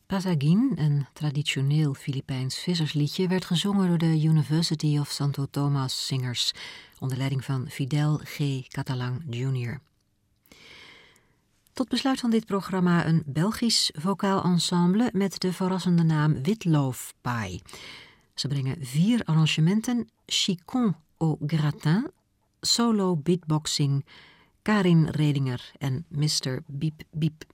Pasagin, een traditioneel Filipijns vissersliedje, werd gezongen door de University of Santo Tomas Singers onder leiding van Fidel G. Catalan Jr. Tot besluit van dit programma een Belgisch vocaal ensemble met de verrassende naam Witloofpaai. Ze brengen 4 arrangementen, Chicon au gratin, solo beatboxing, Karin Redinger en Mr. Biep Biep.